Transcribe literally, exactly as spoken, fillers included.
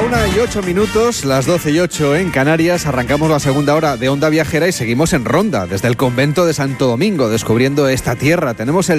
una y ocho minutos, las doce y ocho en Canarias. Arrancamos la segunda hora de Onda Viajera y seguimos en Ronda, desde el convento de Santo Domingo, descubriendo esta tierra. Tenemos el